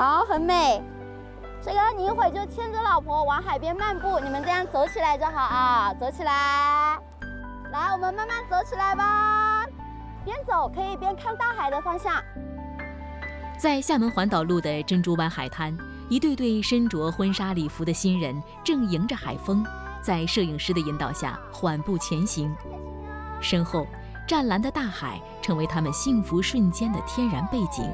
好，很美。这个你一会就牵着老婆往海边漫步，你们这样走起来就好啊，走起来。来，我们慢慢走起来吧。边走可以边看大海的方向。 在厦门环岛路的珍珠湾海滩，一对对身着婚纱礼服的新人正迎着海风，在摄影师的引导下缓步前行。身后湛蓝的大海成为他们幸福瞬间的天然背景。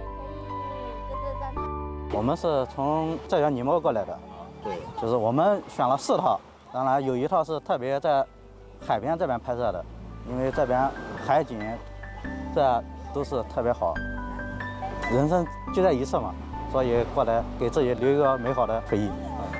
我们是从浙江宁波过来的，对，就是我们选了4套，当然有一套是特别在海边这边拍摄的，因为这边海景这都是特别好，人生就这一次嘛，所以过来给自己留一个美好的回忆。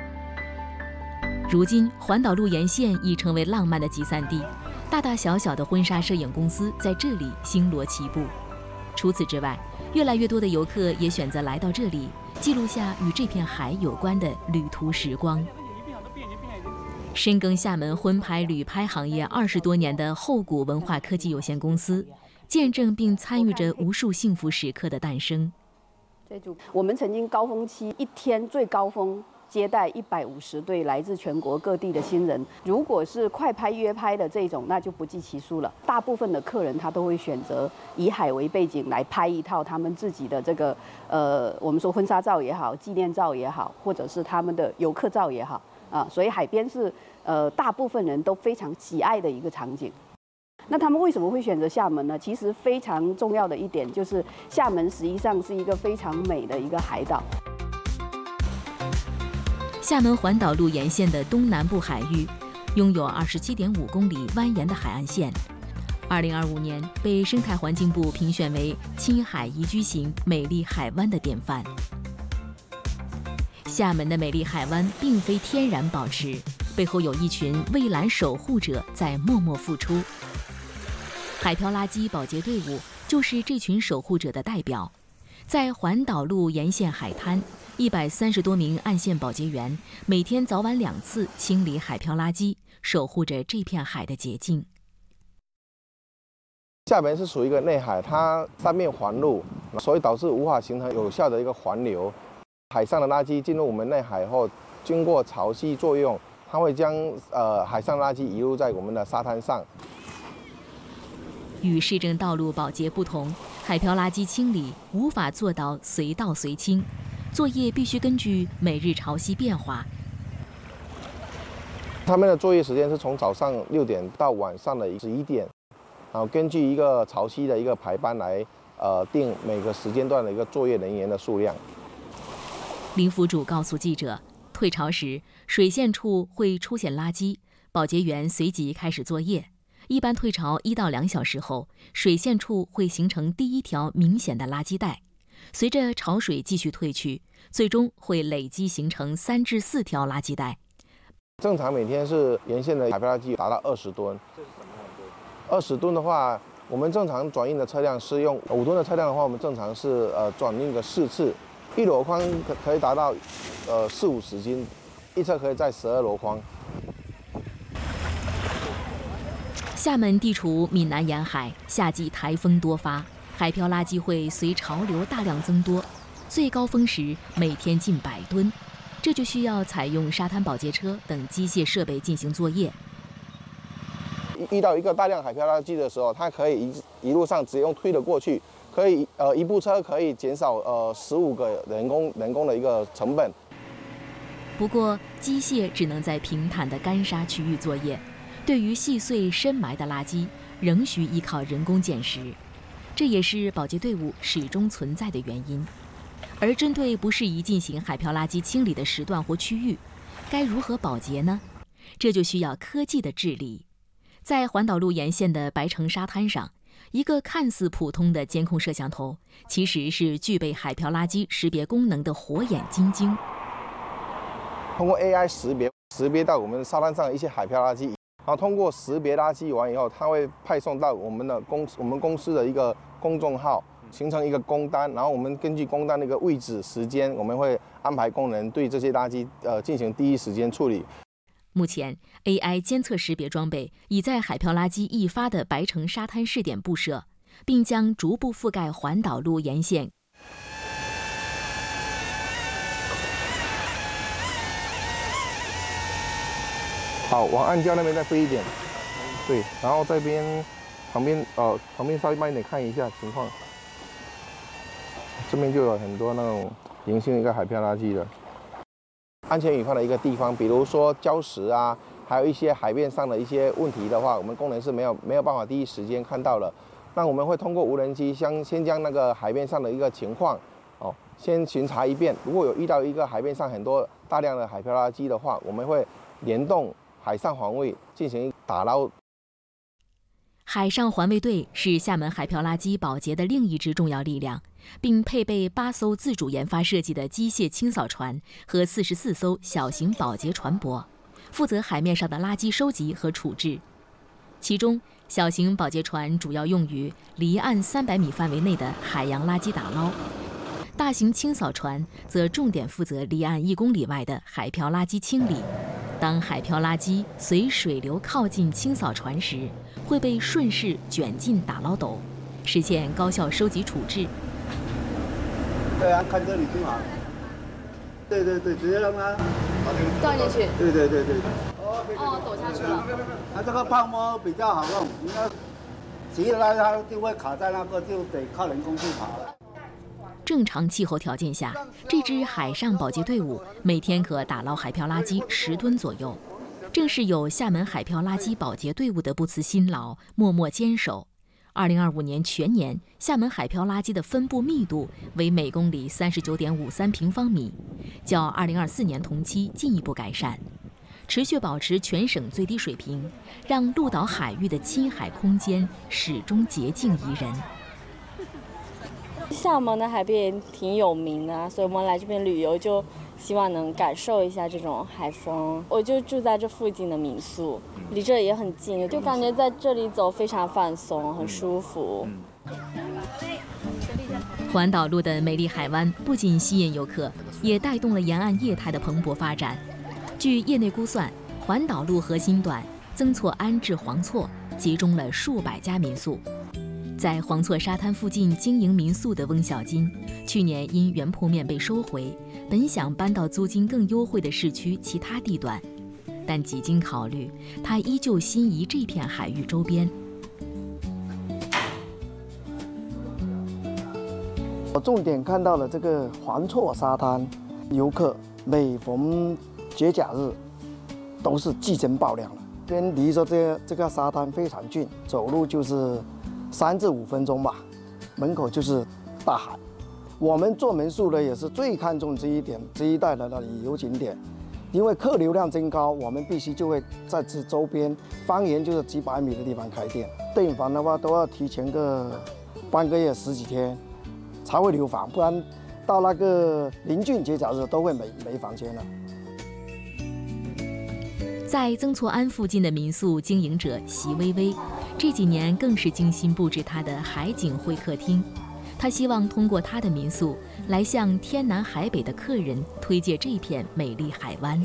如今环岛路沿线已成为浪漫的集散地，大大小小的婚纱摄影公司在这里星罗棋布。除此之外，越来越多的游客也选择来到这里，记录下与这片海有关的旅途时光。深耕厦门婚拍旅拍行业20多年的厚谷文化科技有限公司，见证并参与着无数幸福时刻的诞生。 我们曾经高峰期一天最高峰接待150对来自全国各地的新人，如果是快拍约拍的这种，那就不计其数了。大部分的客人他都会选择以海为背景来拍一套他们自己的这个我们说婚纱照也好，纪念照也好，或者是他们的游客照也好啊，所以海边是大部分人都非常喜爱的一个场景。那他们为什么会选择厦门呢？其实非常重要的一点就是厦门实际上是一个非常美的一个海岛。 厦门环岛路沿线的东南部海域，拥有27.5公里蜿蜒的海岸线。2025年被生态环境部评选为亲海宜居型美丽海湾的典范。厦门的美丽海湾并非天然保持，背后有一群蔚蓝守护者在默默付出。海漂垃圾保洁队伍就是这群守护者的代表。在环岛路沿线海滩，130多名岸线保洁员每天早晚2次清理海漂垃圾，守护着这片海的洁净。 厦门是属于一个内海，它三面环路，所以导致无法形成有效的一个环流。海上的垃圾进入我们内海后，经过潮汐作用，它会将海上垃圾遗留在我们的沙滩上。 与市政道路保洁不同，海漂垃圾清理无法做到随到随清，作业必须根据每日潮汐变化。 他们的作业时间是从早上6点到晚上的11点，然后根据一个潮汐的一个排班来定每个时间段的一个作业人员的数量。 林副主告诉记者，退潮时水线处会出现垃圾，保洁员随即开始作业。一般退潮1到2小时后，水线处会形成第一条明显的垃圾带，随着潮水继续退去，最终会累积形成3至4条垃圾带。 正常每天是沿线的海漂垃圾达到20吨。这是什么样的？20吨的话，我们正常转运的车辆是用5吨的车辆的话，我们正常是转运个4次，1箩筐可以达到40-50斤，一车可以载12箩筐。 厦门地处闽南沿海，夏季台风多发，海漂垃圾会随潮流大量增多，最高峰时每天近100吨，这就需要采用沙滩保洁车等机械设备进行作业。 遇到一个大量海漂垃圾的时候，它可以一路上直接用推的过去，可以一部车可以减少15个人工的一个成本。 不过机械只能在平坦的干沙区域作业。对于细碎深埋的垃圾，仍需依靠人工捡拾，这也是保洁队伍始终存在的原因。而针对不适宜进行海漂垃圾清理的时段或区域，该如何保洁呢？这就需要科技的治理。在环岛路沿线的白城沙滩上，一个看似普通的监控摄像头，其实是具备海漂垃圾识别功能的火眼金睛。 通过 AI 识别到我们沙滩上的一些海漂垃圾。然后通过识别垃圾完以后，它会派送到我们公司的一个公众号，形成一个工单。然后我们根据工单的一个位置、时间，我们会安排工人对这些垃圾进行第一时间处理。 目前 AI 监测识别装备已在海漂垃圾易发的白城沙滩试点布设，并将逐步覆盖环岛路沿线。 好，往暗礁那边再飞一点，对，然后这边旁边稍微慢一点看一下情况。这边就有很多那种银杏一个海漂垃圾的。安全隐患的一个地方，比如说礁石啊，还有一些海面上的一些问题的话，我们工人是没有办法第一时间看到的。那我们会通过无人机先将那个海面上的一个情况，先巡查一遍。如果有遇到一个海面上很多大量的海漂垃圾的话，我们会联动海上环卫进行打捞。 海上环卫队是厦门海漂垃圾保洁的另一支重要力量，并配备8艘自主研发设计的机械清扫船和44艘小型保洁船舶，负责海面上的垃圾收集和处置。其中，小型保洁船主要用于离岸300米范围内的海洋垃圾打捞，大型清扫船则重点负责离岸1公里外的海漂垃圾清理。当海漂垃圾随水流靠近清扫船时，会被顺势卷进打捞斗，实现高效收集处置。 对啊，看这里就好。对，直接让它掉进去。 对。 哦，抖下去了。 它这个泡沫比较好弄，你要急了它就会卡在那个，就得靠人工去爬了。 正常气候条件下，这支海上保洁队伍每天可打捞海漂垃圾10吨左右。正是有厦门海漂垃圾保洁队伍的不辞辛劳、默默坚守，2025年全年厦门海漂垃圾的分布密度为每公里39.53平方米，较2024年同期进一步改善，持续保持全省最低水平，让鹿岛海域的亲海空间始终洁净宜人。 厦门的海边也挺有名的，所以我们来这边旅游就希望能感受一下这种海风。我就住在这附近的民宿，离这里也很近，就感觉在这里走非常放松，很舒服。 环岛路的美丽海湾不仅吸引游客，也带动了沿岸业态的蓬勃发展。据业内估算，环岛路核心段曾厝垵至黄厝集中了数百家民宿。在黄厝沙滩附近经营民宿的翁小金，去年因原铺面被收回，本想搬到租金更优惠的市区其他地段，但几经考虑，他依旧心仪这片海域周边。 我重点看到了这个黄厝沙滩，游客每逢节假日都是激增爆量了。这边离着这个沙滩非常近，走路就是3至5分钟吧，门口就是大海。我们做民宿的也是最看重这一点，这一带的旅游景点，因为客流量增高，我们必须就会在这周边方圆就是几百米的地方开店。订房的话都要提前个半个月10几天才会留房，不然到那个临近节假日都会没房间了。 在曾厝垵附近的民宿经营者席微微，这几年更是精心布置他的海景会客厅。他希望通过他的民宿来向天南海北的客人推荐这片美丽海湾。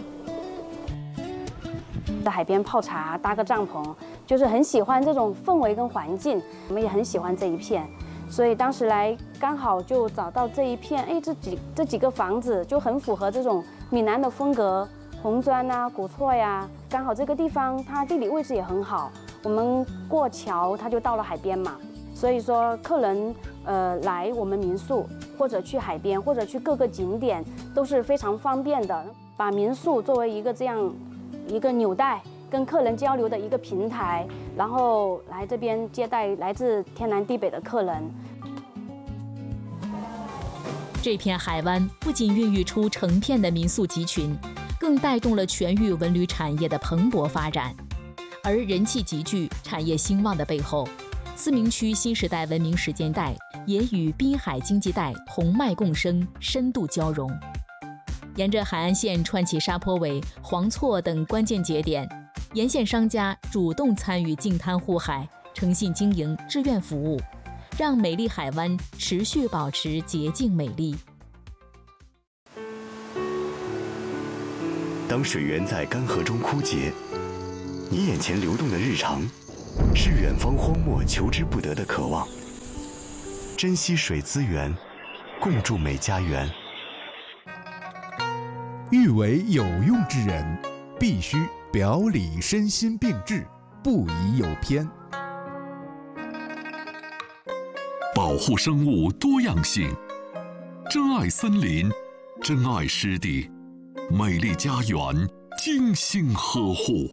在海边泡茶，搭个帐篷，就是很喜欢这种氛围跟环境。我们也很喜欢这一片，所以当时来刚好就找到这一片，这几个房子就很符合这种闽南的风格。红砖啊，古厝呀，刚好这个地方它地理位置也很好，我们过桥它就到了海边嘛，所以说客人来我们民宿或者去海边或者去各个景点都是非常方便的，把民宿作为一个这样一个纽带，跟客人交流的一个平台，然后来这边接待来自天南地北的客人。 这片海湾不仅孕育出成片的民宿集群，更带动了全域文旅产业的蓬勃发展。而人气集聚、产业兴旺的背后，思明区新时代文明实践带也与滨海经济带同脉共生，深度交融。沿着海岸线串起沙坡尾、黄厝等关键节点，沿线商家主动参与净滩护海、诚信经营、志愿服务，让美丽海湾持续保持洁净美丽。 当水源在干涸中枯竭，你眼前流动的日常，是远方荒漠求之不得的渴望。珍惜水资源，共筑美家园。 欲为有用之人，必须表里身心并治，不宜有偏。 保护生物多样性，珍爱森林，珍爱湿地，美丽家园精心呵护。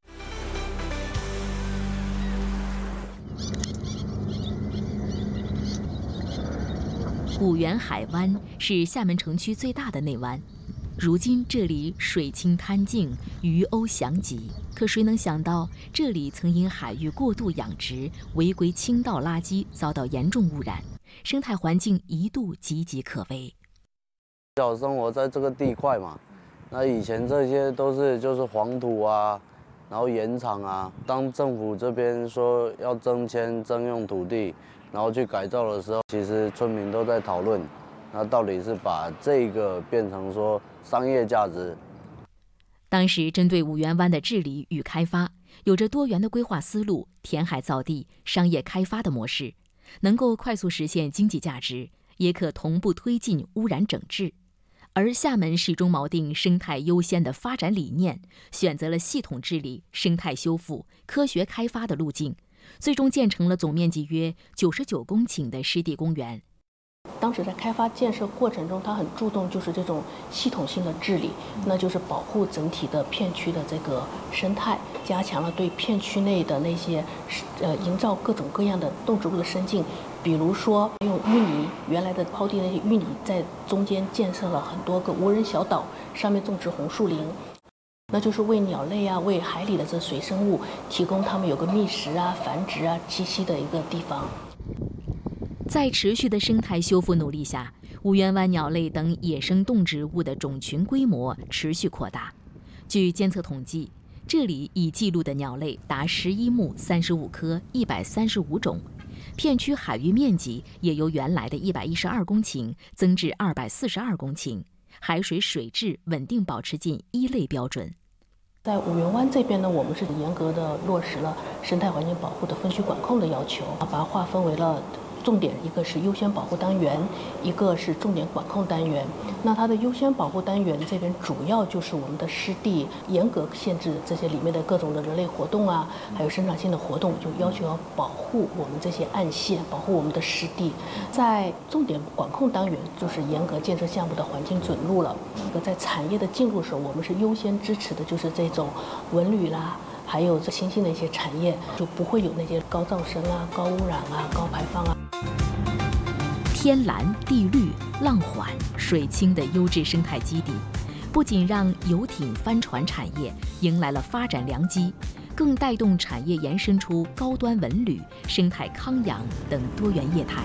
五原海湾是厦门城区最大的内湾，如今这里水清滩净，鱼鸥翔集。可谁能想到，这里曾因海域过度养殖、违规倾倒垃圾遭到严重污染，生态环境一度岌岌可危。 小生活在这个地块嘛，那以前这些都是就是黄土啊，然后盐场啊。当政府这边说要增迁征用土地，然后去改造的时候，其实村民都在讨论，那到底是把这个变成说商业价值。 当时针对五原湾的治理与开发，有着多元的规划思路，填海造地、商业开发的模式，能够快速实现经济价值，也可同步推进污染整治。而厦门始终锚定生态优先的发展理念，选择了系统治理、生态修复、科学开发的路径，最终建成了总面积约99公顷的湿地公园。 当时在开发建设过程中，它很注重就是这种系统性的治理，那就是保护整体的片区的这个生态，加强了对片区内的那些营造各种各样的动植物的生境。比如说用淤泥，原来的抛地那些淤泥，在中间建设了很多个无人小岛，上面种植红树林，那就是为鸟类啊、为海里的这水生物提供它们有个觅食啊、繁殖啊、栖息的一个地方。 在持续的生态修复努力下，五原湾鸟类等野生动植物的种群规模持续扩大。据监测统计，这里已记录的鸟类达11目35科135种，片区海域面积也由原来的112公顷增至242公顷，海水水质稳定保持近一类标准。 在五原湾这边呢，我们是严格的落实了生态环境保护的分区管控的要求，把它划分为了重点，一个是优先保护单元，一个是重点管控单元。那它的优先保护单元这边主要就是我们的湿地，严格限制这些里面的各种的人类活动啊，还有生产性的活动，就要求要保护我们这些岸线，保护我们的湿地。在重点管控单元，就是严格建设项目的环境准入了。在产业的进入时候，我们是优先支持的就是这种文旅啦，还有这新兴的一些产业，就不会有那些高噪声啊、高污染啊、高排放啊。 天蓝地绿浪缓水清的优质生态基地，不仅让游艇帆船产业迎来了发展良机，更带动产业延伸出高端文旅、生态康养等多元业态。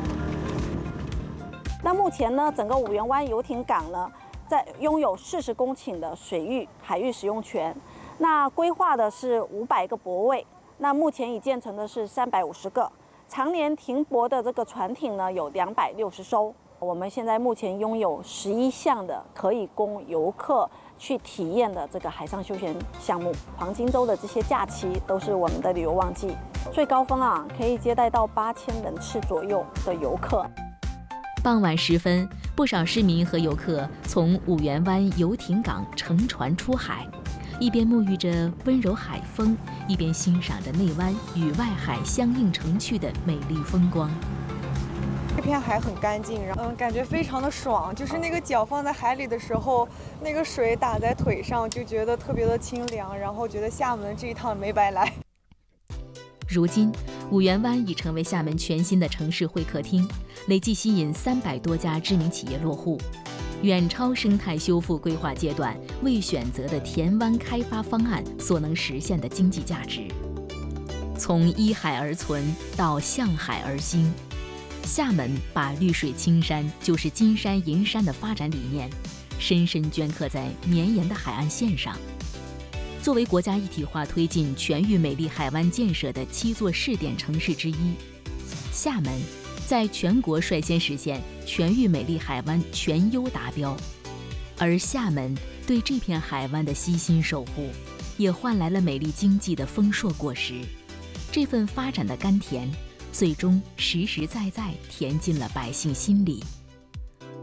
那目前呢，整个五原湾游艇港呢，在拥有40公顷的水域海域使用权，那规划的是500个泊位，那目前已建成的是350个。常年停泊的这个船艇呢有260艘，我们现在目前拥有11项的可以供游客去体验的这个海上休闲项目。黄金周的这些假期都是我们的旅游旺季，最高峰可以接待到8000人次左右的游客。 傍晚时分，不少市民和游客从五原湾游艇港乘船出海，一边沐浴着温柔海风，一边欣赏着内湾与外海相映成趣的美丽风光。 这片海很干净，感觉非常的爽，就是那个脚放在海里的时候，那个水打在腿上，就觉得特别的清凉，然后觉得厦门这一趟没白来。 如今，五原湾已成为厦门全新的城市会客厅，累计吸引300多家知名企业落户，远超生态修复规划阶段未选择的填湾开发方案所能实现的经济价值。从依海而存到向海而兴，厦门把绿水青山就是金山银山的发展理念，深深镌刻在绵延的海岸线上。作为国家一体化推进全域美丽海湾建设的7座试点城市之一，厦门在全国率先实现全域美丽海湾全优达标，而厦门对这片海湾的悉心守护，也换来了美丽经济的丰硕果实。这份发展的甘甜，最终实实在在填进了百姓心里。